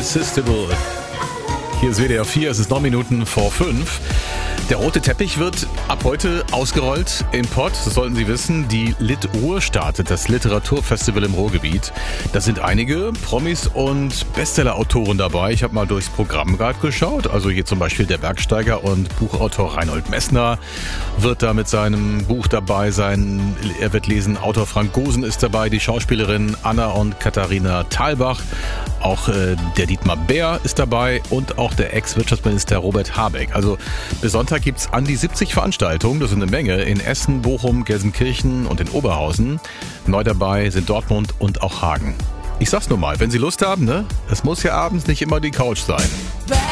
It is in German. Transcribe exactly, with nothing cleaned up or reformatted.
Irresistible. Hier ist W D R vier, es ist neun Minuten vor fünf. Der rote Teppich wird ab heute ausgerollt im Pott. Das sollten Sie wissen. Die Lit-Ur startet, das Literaturfestival im Ruhrgebiet. Da sind einige Promis und Bestseller-Autoren dabei. Ich habe mal durchs Programm gerade geschaut. Also hier zum Beispiel der Bergsteiger und Buchautor Reinhold Messner wird da mit seinem Buch dabei sein. Er wird lesen, Autor Frank Gosen ist dabei, die Schauspielerin Anna und Katharina Thalbach. Auch äh, der Dietmar Bär ist dabei und auch der Ex-Wirtschaftsminister Robert Habeck. Also bis Sonntag gibt es an die siebzig Veranstaltungen, das sind eine Menge, in Essen, Bochum, Gelsenkirchen und in Oberhausen. Neu dabei sind Dortmund und auch Hagen. Ich sag's nur mal, wenn Sie Lust haben, ne? Es muss ja abends nicht immer die Couch sein.